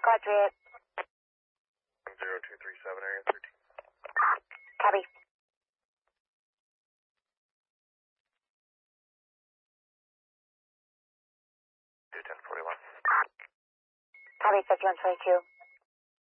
Quadrille. 0237, area 13. Copy. 1041. Copy, 5122.